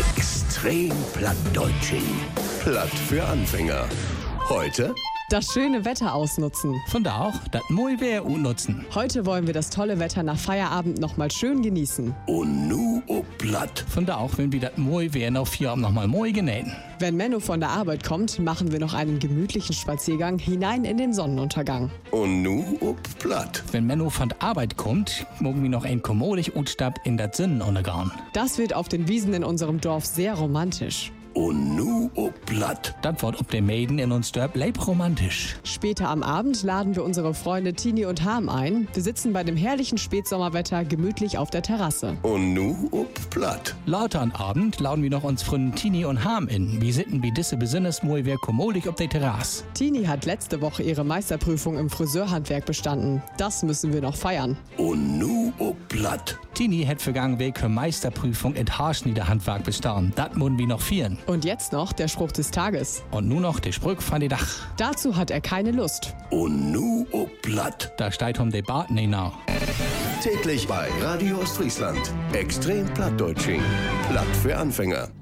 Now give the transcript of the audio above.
Extrem Plattdeutsching. Platt für Anfänger. Heute das schöne Wetter ausnutzen. Von da auch das mooi Wehr nutzen. Heute wollen wir das tolle Wetter nach Feierabend nochmal schön genießen. und nu ob Platt. Von da auch, wenn wir das mooi Wehr noch Feierabend nochmal mooi genähen. Wenn Menno von der Arbeit kommt, machen wir noch einen gemütlichen Spaziergang hinein in den Sonnenuntergang. Und nu ob Platt. Wenn Menno von der Arbeit kommt, morgen wir noch ein kommodig Utstab in das Sonnenuntergang. Das wird auf den Wiesen in unserem Dorf sehr romantisch. Und nu ob Platt. Das wird ob der Mäden in uns Dörp leib romantisch. Später am Abend laden wir unsere Freunde Tini und Harm ein. Wir sitzen bei dem herrlichen Spätsommerwetter gemütlich auf der Terrasse. Und nu ob Platt. Lauter am Abend laden wir noch uns Freunde Tini und Harm in. Wir sitten wie disse besinnes mooi Wehr kommodig auf der Terrasse. Tini hat letzte Woche ihre Meisterprüfung im Friseurhandwerk bestanden. Das müssen wir noch feiern. Und nu ob Platt. Tini hat vergangen Weg für Meisterprüfung in Haarschniederhandwerk bestanden. Das müssen wir noch vieren. Und jetzt noch der Spruch des Tages. Und nun noch der Sprüch von der Dach. Dazu hat er keine Lust. Und nu ob Platt. Da steht Debatten hinaus. Täglich bei Radio Ostfriesland. Extrem Plattdeutsching. Platt für Anfänger.